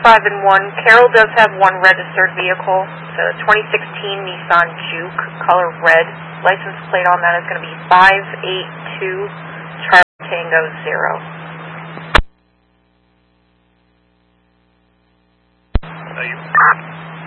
5 and 1. Carol does have one registered vehicle. It's a 2016 Nissan Juke, color red. License plate on that is going to be 582 Charlie Tango 0. You